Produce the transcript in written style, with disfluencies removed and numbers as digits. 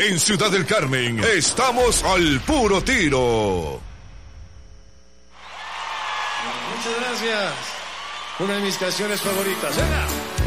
En Ciudad del Carmen, estamos al puro tiro. Muchas gracias. Una de mis canciones favoritas. ¡Venga!